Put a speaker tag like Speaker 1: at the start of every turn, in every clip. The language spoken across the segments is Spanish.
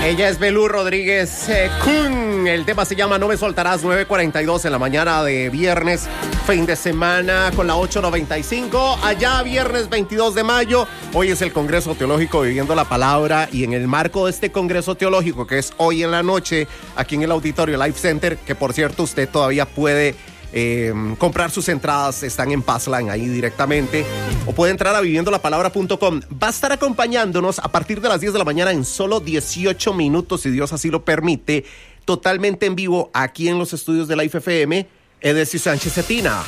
Speaker 1: Ella es Belú Rodríguez Kun. El tema se llama No me soltarás. 9:42 en la mañana de viernes, fin de semana, con la 8:95. Allá viernes 22 de mayo. Hoy es el Congreso Teológico Viviendo la Palabra, y en el marco de este Congreso Teológico, que es hoy en la noche aquí en el Auditorio Life Center, que por cierto usted todavía puede comprar sus entradas, están en Passline ahí directamente, o puede entrar a viviendolapalabra.com. Va a estar acompañándonos a partir de las 10 de la mañana en solo 18 minutos, si Dios así lo permite, totalmente en vivo aquí en los estudios de Life FM, Edesio Sánchez Cetina.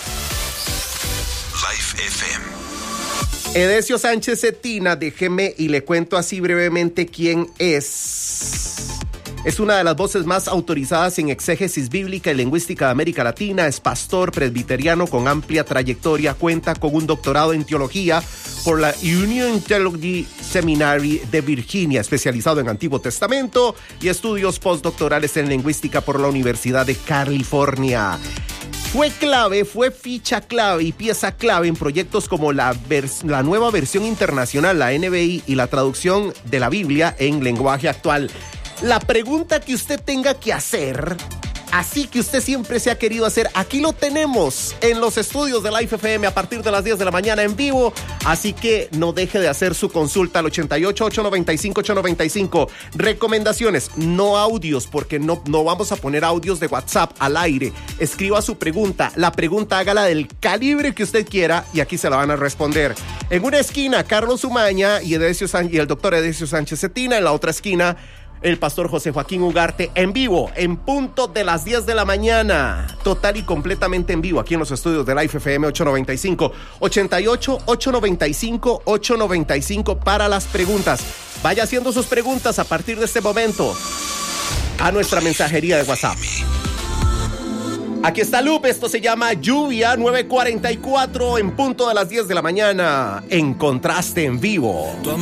Speaker 2: Life FM.
Speaker 1: Edesio Sánchez Cetina, déjeme y le cuento así brevemente quién es. Es una de las voces más autorizadas en exégesis bíblica y lingüística de América Latina. Es pastor presbiteriano con amplia trayectoria. Cuenta con un doctorado en teología por la Union Theology Seminary de Virginia, especializado en Antiguo Testamento, y estudios postdoctorales en lingüística por la Universidad de California. Fue ficha clave y pieza clave en proyectos como la nueva versión internacional, la NBI, y la traducción de la Biblia en lenguaje actual. La pregunta que usted tenga que hacer, así que usted siempre se ha querido hacer, aquí lo tenemos en los estudios de Life FM a partir de las 10 de la mañana en vivo. Así que no deje de hacer su consulta al 88-895-895. Recomendaciones, no audios, porque no vamos a poner audios de WhatsApp al aire. Escriba su pregunta. La pregunta hágala del calibre que usted quiera y aquí se la van a responder. En una esquina, Carlos Umaña y el doctor Edesio Sánchez Cetina. En la otra esquina, el pastor José Joaquín Ugarte, en vivo, en punto de las 10 de la mañana, total y completamente en vivo, aquí en los estudios de Life FM 895, 88-895-895 para las preguntas. Vaya haciendo sus preguntas a partir de este momento a nuestra mensajería de WhatsApp. Aquí está Lupe, esto se llama Lluvia, 9:44 en punto de las 10 de la mañana, en Contraste en Vivo.